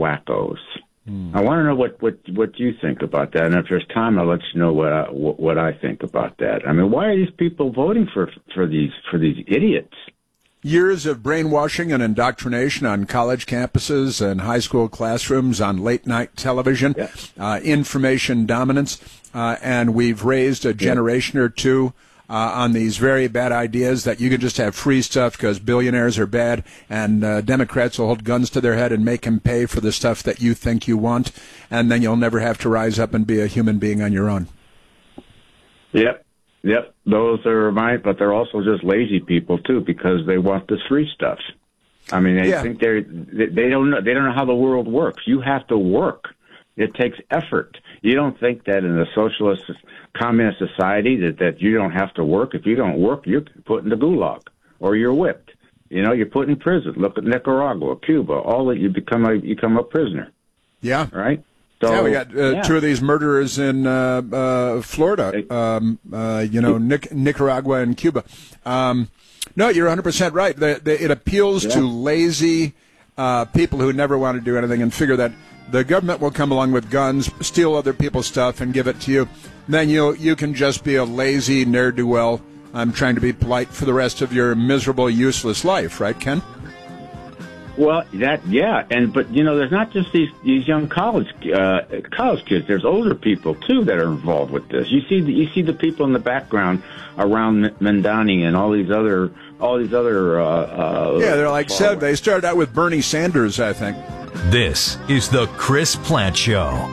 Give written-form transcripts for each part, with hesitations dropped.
wackos. I want to know what you think about that, and if there's time, I'll let you know what I think about that. I mean, why are these people voting for these idiots? Years of brainwashing and indoctrination on college campuses and high school classrooms, on late-night television, information dominance, and we've raised a generation or two on these very bad ideas that you can just have free stuff because billionaires are bad, and Democrats will hold guns to their head and make them pay for the stuff that you think you want, and then you'll never have to rise up and be a human being on your own. Yep, those are right, but they're also just lazy people too because they want this free stuff. I mean, they think they don't know how the world works. You have to work. It takes effort. You don't think that in a socialist, communist society that you don't have to work. If you don't work, you're put in the gulag or you're whipped. You know, you're put in prison. Look at Nicaragua, Cuba. All that you become a prisoner. Yeah. Right. So, we got two of these murderers in Florida, Nicaragua and Cuba. No, you're 100% right. It appeals to lazy people who never want to do anything and figure that the government will come along with guns, steal other people's stuff, and give it to you. Then you can just be a lazy ne'er-do-well. I'm trying to be polite for the rest of your miserable, useless life, right, Ken? Well, but there's not just these young college kids. There's older people too that are involved with this. You see the people in the background around Mamdani and all these other. They're like said they started out with Bernie Sanders, I think. This is the Chris Plante Show.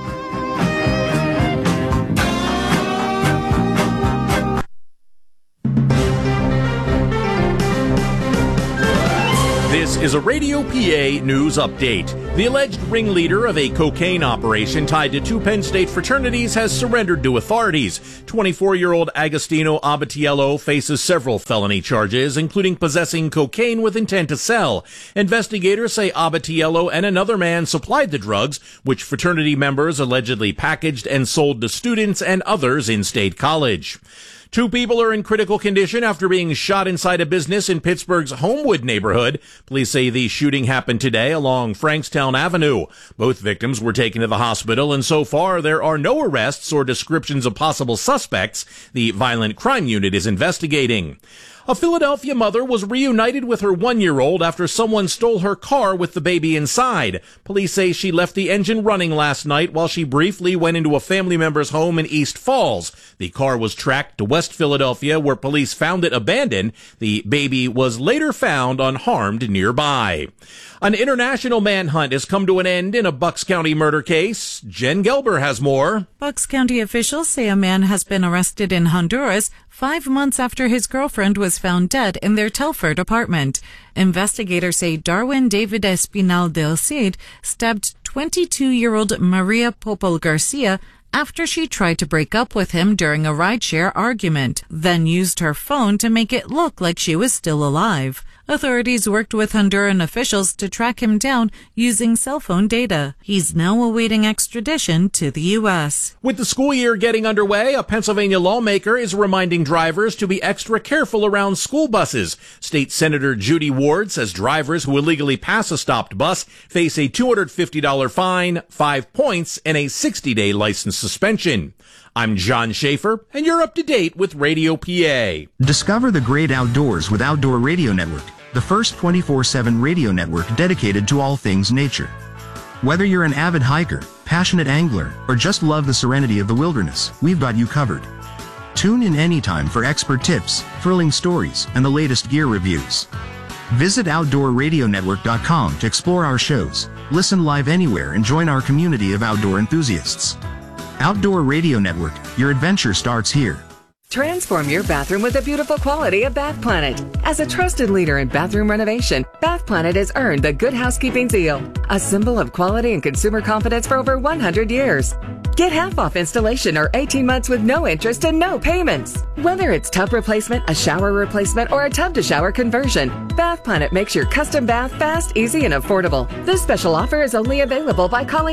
This is a Radio PA news update. The alleged ringleader of a cocaine operation tied to two Penn State fraternities has surrendered to authorities. 24-year-old Agostino Abatiello faces several felony charges, including possessing cocaine with intent to sell. Investigators say Abatiello and another man supplied the drugs, which fraternity members allegedly packaged and sold to students and others in State College. Two people are in critical condition after being shot inside a business in Pittsburgh's Homewood neighborhood. Police say the shooting happened today along Frankstown Avenue. Both victims were taken to the hospital, and so far there are no arrests or descriptions of possible suspects. The Violent Crime Unit is investigating. A Philadelphia mother was reunited with her 1-year-old after someone stole her car with the baby inside. Police say she left the engine running last night while she briefly went into a family member's home in East Falls. The car was tracked to West Philadelphia, where police found it abandoned. The baby was later found unharmed nearby. An international manhunt has come to an end in a Bucks County murder case. Jen Gelber has more. Bucks County officials say a man has been arrested in Honduras 5 months after his girlfriend was found dead in their Telford apartment. Investigators say Darwin David Espinal del Cid stabbed 22-year-old Maria Popol Garcia after she tried to break up with him during a rideshare argument, then used her phone to make it look like she was still alive. Authorities worked with Honduran officials to track him down using cell phone data. He's now awaiting extradition to the U.S. With the school year getting underway, a Pennsylvania lawmaker is reminding drivers to be extra careful around school buses. State Senator Judy Ward says drivers who illegally pass a stopped bus face a $250 fine, 5 points, and a 60-day license suspension. I'm John Schaefer, and you're up to date with Radio PA. Discover the great outdoors with Outdoor Radio Network, the first 24/7 radio network dedicated to all things nature. Whether you're an avid hiker, passionate angler, or just love the serenity of the wilderness, we've got you covered. Tune in anytime for expert tips, thrilling stories, and the latest gear reviews. Visit OutdoorRadioNetwork.com to explore our shows, listen live anywhere, and join our community of outdoor enthusiasts. Outdoor Radio Network, your adventure starts here. Transform your bathroom with the beautiful quality of Bath Planet. As a trusted leader in bathroom renovation, Bath Planet has earned the Good Housekeeping seal, a symbol of quality and consumer confidence for over 100 years. Get half off installation or 18 months with no interest and no payments. Whether it's tub replacement, a shower replacement, or a tub-to-shower conversion, Bath Planet makes your custom bath fast, easy, and affordable. This special offer is only available by calling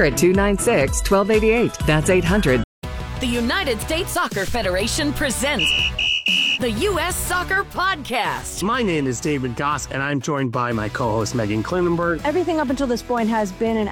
800-296-1288. That's 800. The United States Soccer Federation presents the U.S. Soccer Podcast. My name is David Goss, and I'm joined by my co-host Megan Klinenberg. Everything up until this point has been an